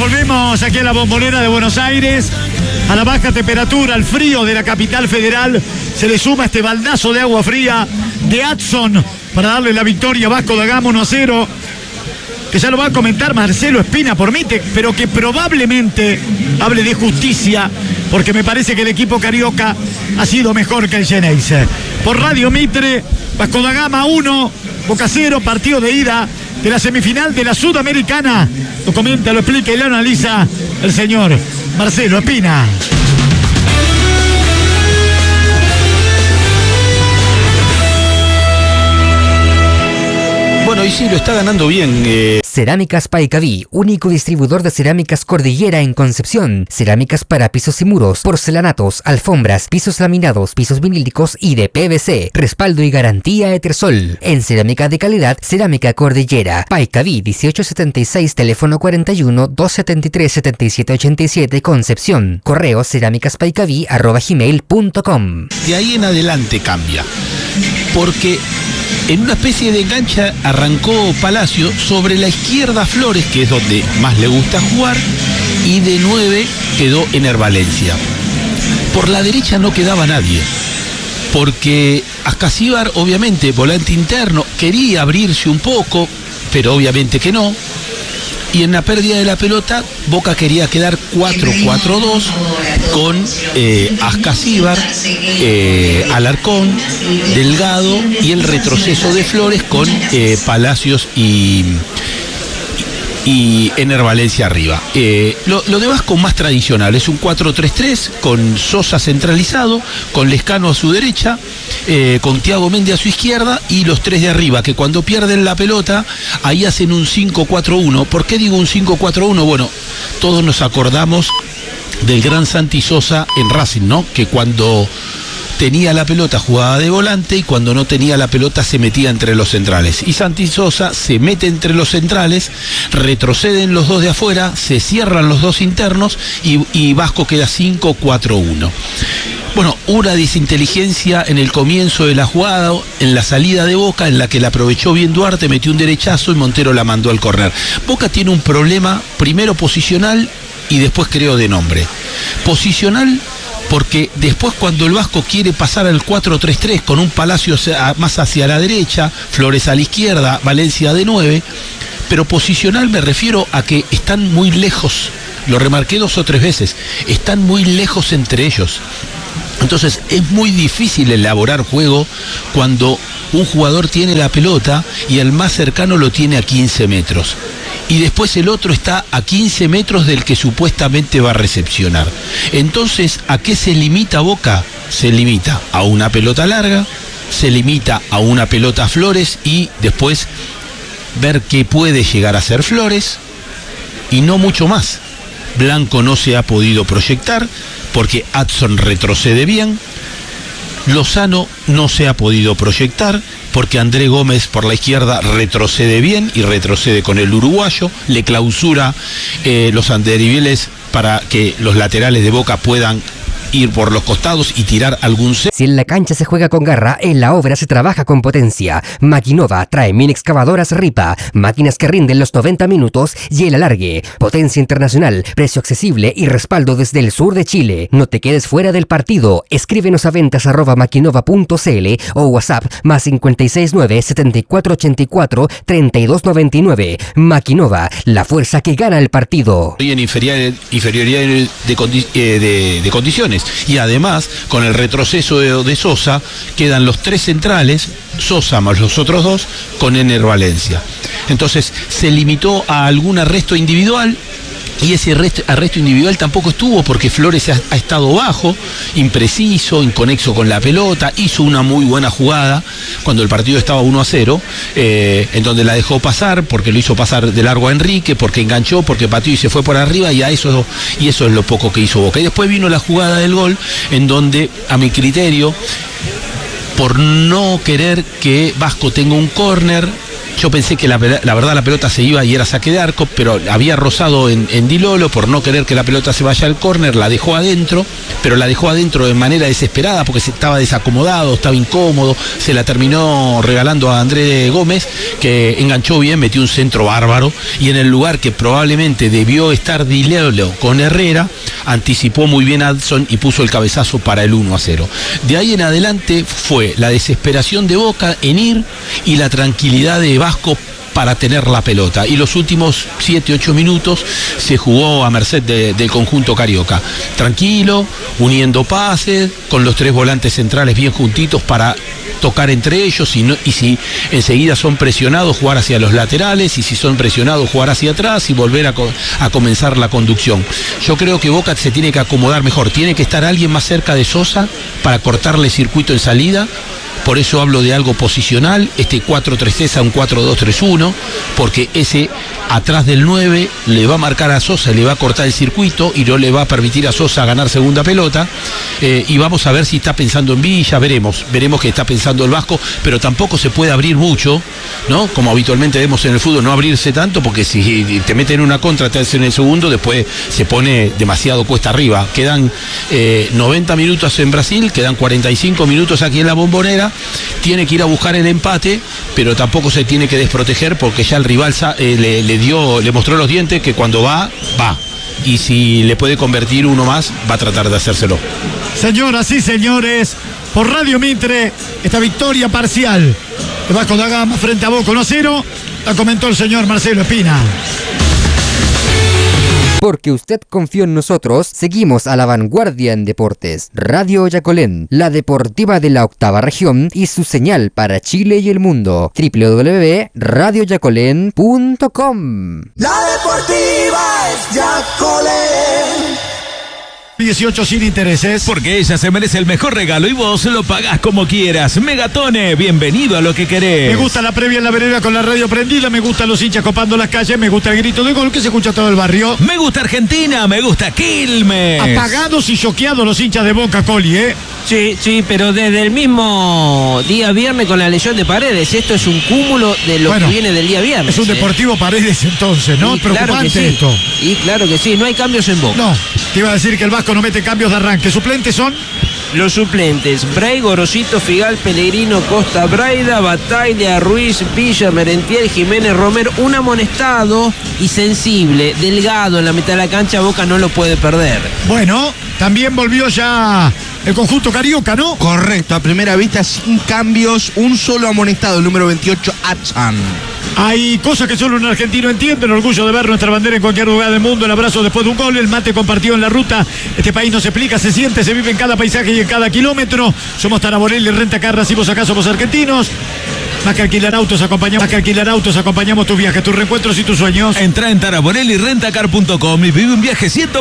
volvemos aquí a la Bombonera de Buenos Aires. A la baja temperatura, al frío de la capital federal, se le suma este baldazo de agua fría de Adson para darle la victoria a Vasco da Gama 1-0. Que ya lo va a comentar Marcelo Espina por mí, pero que probablemente hable de justicia, porque me parece que el equipo carioca ha sido mejor que el Xeneize. Por Radio Mitre, Vasco da Gama 1, Boca 0, partido de ida de la semifinal de la Sudamericana. Lo comenta, lo explica y lo analiza el señor Marcelo Espina. Bueno, y sí, lo está ganando bien. Cerámicas Paicaví, único distribuidor de cerámicas Cordillera en Concepción. Cerámicas para pisos y muros, porcelanatos, alfombras, pisos laminados, pisos vinílicos y de PVC. Respaldo y garantía Etersol. En cerámica de calidad, Cerámica Cordillera. Paicaví 1876, teléfono 41-273-7787, Concepción. Correo cerámicaspaicaví@gmail.com. De ahí en adelante cambia. Porque en una especie de engancha arrancó Palacio, sobre la izquierda Flores, que es donde más le gusta jugar, y de 9 quedó Ener Valencia. Por la derecha no quedaba nadie, porque Ascasíbar, obviamente, volante interno, quería abrirse un poco, pero obviamente que no. Y en la pérdida de la pelota, Boca quería quedar 4-4-2 con Ascasíbar, Alarcón, Delgado y el retroceso de Flores con Palacios y Ener Valencia arriba. Lo de Vasco más tradicional, es un 4-3-3 con Sosa centralizado, con Lescano a su derecha, con Thiago Méndez a su izquierda y los tres de arriba, que cuando pierden la pelota, ahí hacen un 5-4-1. ¿Por qué digo un 5-4-1? Bueno, todos nos acordamos del gran Santi Sosa en Racing, ¿no? Que cuando tenía la pelota jugaba de volante y cuando no tenía la pelota se metía entre los centrales. Y Santi Sosa se mete entre los centrales, retroceden los dos de afuera, se cierran los dos internos y Vasco queda 5-4-1. Bueno, una desinteligencia en el comienzo de la jugada, en la salida de Boca, en la que la aprovechó bien Duarte, metió un derechazo y Montero la mandó al córner. Boca tiene un problema, primero posicional y después creo de nombre. Posicional porque después cuando el Vasco quiere pasar al 4-3-3 con un Palacio más hacia la derecha, Flores a la izquierda, Valencia de 9, pero posicional me refiero a que están muy lejos, lo remarqué 2 o 3 veces, están muy lejos entre ellos. Entonces es muy difícil elaborar juego cuando un jugador tiene la pelota y el más cercano lo tiene a 15 metros. Y después el otro está a 15 metros del que supuestamente va a recepcionar. Entonces, ¿a qué se limita Boca? Se limita a una pelota larga, se limita a una pelota a Flores y después ver qué puede llegar a hacer Flores y no mucho más. Blanco no se ha podido proyectar porque Adson retrocede bien. Lozano no se ha podido proyectar porque André Gómez por la izquierda retrocede bien y retrocede con el uruguayo, le clausura los andariveles para que los laterales de Boca puedan ir por los costados y tirar algún centro. Si en la cancha se juega con garra, en la obra se trabaja con potencia. Maquinova trae mini excavadoras Ripa, máquinas que rinden los 90 minutos y el alargue. Potencia internacional, precio accesible y respaldo desde el sur de Chile. No te quedes fuera del partido. Escríbenos a ventas@maquinova.cl o WhatsApp +569 7484 3299. Maquinova, la fuerza que gana el partido. Y en inferioridad de condiciones. Y además, con el retroceso de Sosa, quedan los 3 centrales, Sosa más los otros 2, con Ener Valencia. Entonces, se limitó a algún arresto individual, y ese arresto individual tampoco estuvo porque Flores ha estado bajo, impreciso, inconexo con la pelota, hizo una muy buena jugada cuando el partido estaba 1-0, en donde la dejó pasar, porque lo hizo pasar de largo a Enrique, porque enganchó, porque pateó y se fue por arriba, y eso es lo poco que hizo Boca. Y después vino la jugada del gol, en donde, a mi criterio, por no querer que Vasco tenga un córner, Yo pensé que la verdad la pelota se iba y era saque de arco, pero había rozado en Di Lolo por no querer que la pelota se vaya al córner, la dejó adentro, pero la dejó adentro de manera desesperada porque estaba desacomodado, estaba incómodo, se la terminó regalando a André Gómez, que enganchó bien, metió un centro bárbaro, y en el lugar que probablemente debió estar Di Lolo con Herrera, anticipó muy bien Adson y puso el cabezazo para el 1-0. De ahí en adelante fue la desesperación de Boca en ir y la tranquilidad de Vasco para tener la pelota, y los últimos 7-8 minutos se jugó a merced del conjunto carioca, tranquilo, uniendo pases, con los tres volantes centrales bien juntitos para tocar entre ellos, y si enseguida son presionados, jugar hacia los laterales, y si son presionados, jugar hacia atrás y volver a comenzar la conducción. Yo creo que Boca se tiene que acomodar mejor, tiene que estar alguien más cerca de Sosa para cortarle circuito en salida. Por eso hablo de algo posicional, este 4-3-3 a un 4-2-3-1, porque ese atrás del 9 le va a marcar a Sosa, le va a cortar el circuito y no le va a permitir a Sosa ganar segunda pelota, y vamos a ver si está pensando en Villa, veremos que está pensando el Vasco, pero tampoco se puede abrir mucho, ¿no? Como habitualmente vemos en el fútbol, no abrirse tanto, porque si te meten una contra, te hacen el segundo, después se pone demasiado cuesta arriba. Quedan 90 minutos en Brasil, quedan 45 minutos aquí en la Bombonera. Tiene que ir a buscar el empate, pero tampoco se tiene que desproteger, porque ya el rival le mostró los dientes que cuando va. Y si le puede convertir uno más, va a tratar de hacérselo. Señoras y señores, por Radio Mitre, esta victoria parcial de Vasco da Gama frente a Boca 1-0, la comentó el señor Marcelo Espina. Porque usted confió en nosotros, seguimos a la vanguardia en deportes. Radio Yacolén, la deportiva de la octava región y su señal para Chile y el mundo. www.radioyacolén.com. La deportiva es Yacolén. 18 sin intereses. Porque ella se merece el mejor regalo y vos lo pagás como quieras. Megatone, bienvenido a lo que querés. Me gusta la previa en la vereda con la radio prendida, me gustan los hinchas copando las calles, me gusta el grito de gol que se escucha todo el barrio. Me gusta Argentina, me gusta Quilmes. Apagados y choqueados los hinchas de Boca, Coli, ¿eh? Sí, pero desde el mismo día viernes con la lesión de Paredes. Esto es un cúmulo de lo que viene del día viernes. Es un Deportivo Paredes entonces, ¿no? Preocupante claro esto. Y claro que sí, no hay cambios en Boca. No, te iba a decir que el Vasco no mete cambios de arranque. ¿Suplentes son? Los suplentes: Bray, Gorosito, Figal, Pellegrino, Costa, Braida, Bataglia, Ruiz, Villa, Merentiel, Jiménez, Romero. Un amonestado y sensible, Delgado en la mitad de la cancha. Boca no lo puede perder. Bueno, también volvió ya el conjunto carioca, ¿no? Correcto, a primera vista sin cambios, un solo amonestado, el número 28, Adson. Hay cosas que solo un argentino entiende, el orgullo de ver nuestra bandera en cualquier lugar del mundo, el abrazo después de un gol, el mate compartido en la ruta. Este país no se explica, se siente, se vive en cada paisaje y en cada kilómetro. Somos Taraborelli, Renta Car, y vos acá somos argentinos. Más que alquilar autos, acompañamos tus viajes, tus reencuentros y tus sueños. Entra en taraborelli rentacar.com y vive un viaje 100%